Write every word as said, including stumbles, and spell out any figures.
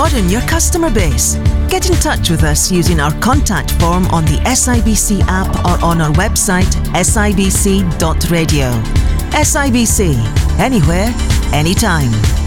broaden your customer base. Get in touch with us using our contact form on the S I B C app or on our website s i b c dot radio. S I B C, anywhere, anytime.